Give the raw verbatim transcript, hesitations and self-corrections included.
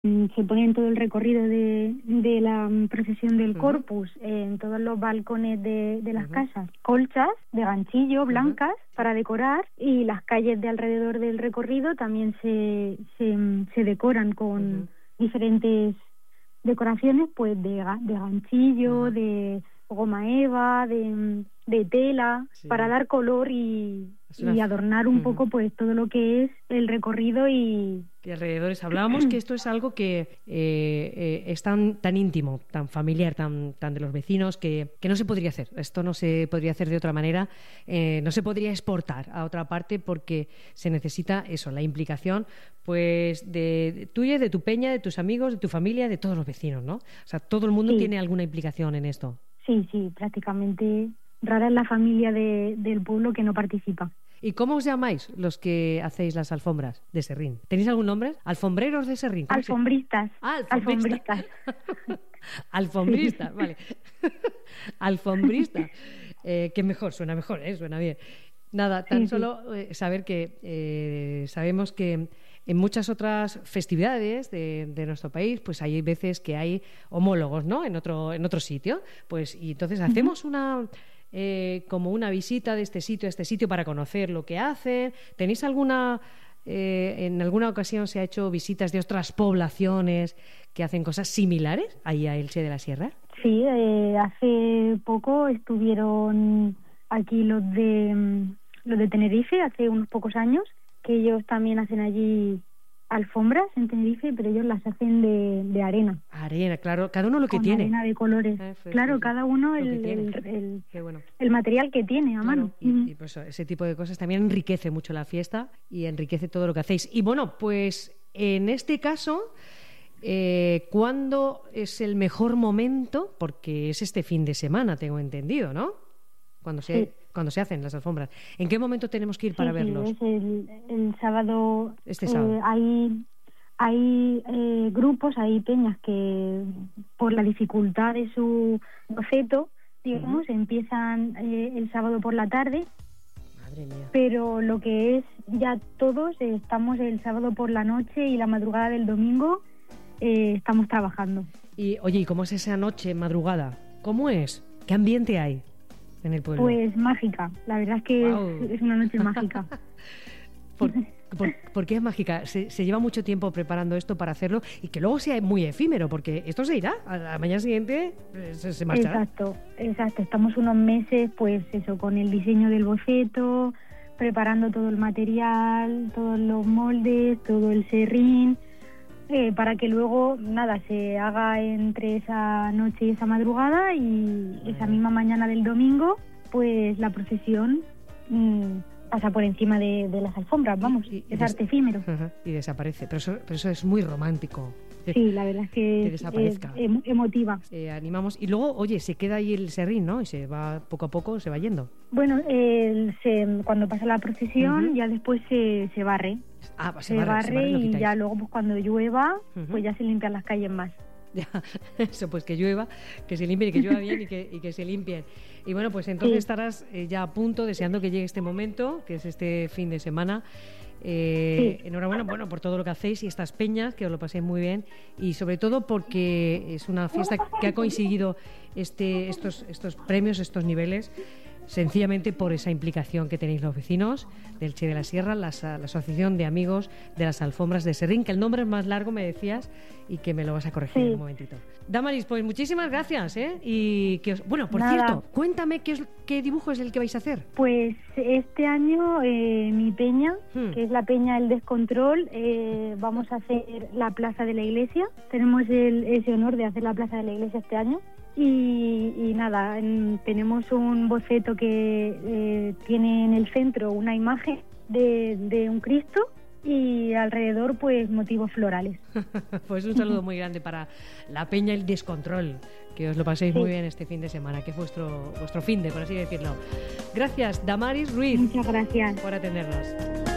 Se pone en todo el recorrido de, de la procesión del Uh-huh. Corpus, en todos los balcones de, de las Uh-huh. casas, colchas de ganchillo blancas Uh-huh. para decorar, y las calles de alrededor del recorrido también se, se, se decoran con Uh-huh. diferentes decoraciones, pues de, ga- de ganchillo, Uh-huh. de goma eva, de, de tela, Sí. para dar color y, Es una y f- adornar un Ujú. poco pues todo lo que es el recorrido y... Y alrededores hablábamos que esto es algo que eh, eh, es tan, tan íntimo, tan familiar, tan, tan de los vecinos, que, que no se podría hacer. Esto no se podría hacer de otra manera, eh, no se podría exportar a otra parte, porque se necesita eso, la implicación pues de, de tuya, de tu peña, de tus amigos, de tu familia, de todos los vecinos, ¿no? O sea, todo el mundo Sí. tiene alguna implicación en esto. Sí, sí, prácticamente rara es la familia de, del pueblo que no participa. ¿Y cómo os llamáis los que hacéis las alfombras de Serrín? ¿Tenéis algún nombre? ¿Alfombreros de Serrín? ¿Cómo se- Alfombristas. Ah, alfombristas. Alfombristas, vale. Alfombristas. Eh, que mejor, suena mejor, ¿eh? Suena bien. Nada, tan Sí, sí. solo eh, saber que eh, sabemos que en muchas otras festividades de, de nuestro país, pues hay veces que hay homólogos, ¿no? En otro, en otro sitio. Pues, y entonces hacemos una eh, como una visita de este sitio a este sitio para conocer lo que hacen. ¿Tenéis alguna eh, en alguna ocasión se ha hecho visitas de otras poblaciones que hacen cosas similares ahí a Elche de la Sierra? Sí, eh, hace poco estuvieron aquí los de mm, los de Tenerife, hace unos pocos años, que ellos también hacen allí alfombras en Tenerife, pero ellos las hacen de, de arena. Arena, claro, cada uno lo que con tiene. arena de colores. Eh, pues, claro, pues, cada uno lo que el, tiene. el, el, Qué bueno. el material que tiene a Claro, mano. y, Ujú. y pues ese tipo de cosas también enriquece mucho la fiesta y enriquece todo lo que hacéis. Y bueno, pues en este caso, eh, ¿cuándo es el mejor momento? Porque es este fin de semana, tengo entendido, ¿no? Cuando se, Sí. cuando se hacen las alfombras. ¿En qué momento tenemos que ir para Sí, verlos? sí, es el, el sábado. Este eh, sábado. hay hay eh, grupos, hay peñas que por la dificultad de su boceto, digamos, Ujú. empiezan eh, el sábado por la tarde, Madre mía. pero lo que es ya todos eh, estamos el sábado por la noche y la madrugada del domingo eh, estamos trabajando. Y oye, ¿y cómo es esa noche, madrugada? ¿Cómo es? ¿Qué ambiente hay en el pueblo? Pues mágica, la verdad es que Guau. es, es una noche mágica. ¿Por, por, por qué es mágica? Se, se lleva mucho tiempo preparando esto para hacerlo y que luego sea muy efímero, porque esto se irá, a la mañana siguiente eh, se, se marchará. Exacto, exacto. Estamos unos meses, pues eso, con el diseño del boceto, preparando todo el material, todos los moldes, todo el serrín, eh, para que luego, nada, se haga entre esa noche y esa madrugada, y esa misma mañana del domingo, pues la procesión mmm, pasa por encima de, de las alfombras, vamos, Y- y- y es des- arte efímero. Ajá, y desaparece. Pero eso, pero eso es muy romántico. Sí, la verdad es que Que es, desaparezca. es emo- emotiva. Eh, animamos. Y luego, oye, se queda ahí el serrín, ¿no? Y se va poco a poco, se va yendo. Bueno, el- se, cuando pasa la procesión, Ujú. ya después se, se barre. Ah, se, Se, barre, barre, se barre, lo y quitáis. ya luego, pues cuando llueva, Ujú. pues ya se limpian las calles más. Ya, eso, pues que llueva, que se limpien y que llueva bien y que, y que se limpien. Y bueno, pues entonces Sí. estarás eh, ya a punto, deseando que llegue este momento, que es este fin de semana. Eh, Sí. Enhorabuena, bueno, por todo lo que hacéis y estas peñas, que os lo paséis muy bien, y sobre todo porque es una fiesta que ha coincidido este, estos, estos premios, estos niveles, sencillamente por esa implicación que tenéis los vecinos del Che de la Sierra, la, la Asociación de Amigos de las Alfombras de Serrín, que el nombre es más largo, me decías, y que me lo vas a corregir Sí. en un momentito. Damaris, pues muchísimas gracias, ¿eh? Y que os... Bueno, por Nada. cierto, cuéntame qué, es, qué dibujo es el que vais a hacer. Pues este año eh, mi peña, Hmm. que es la peña El Descontrol, eh, vamos a hacer la plaza de la iglesia. Tenemos el, ese honor de hacer la plaza de la iglesia este año. Y, y nada, en- tenemos un boceto que eh, tiene en el centro una imagen de, de un Cristo y alrededor pues motivos florales. Pues un saludo muy grande para la Peña El Descontrol, que os lo paséis Sí. muy bien este fin de semana, que es vuestro, vuestro fin de, por así decirlo. Gracias, Damaris Ruiz, Muchas gracias. por atendernos.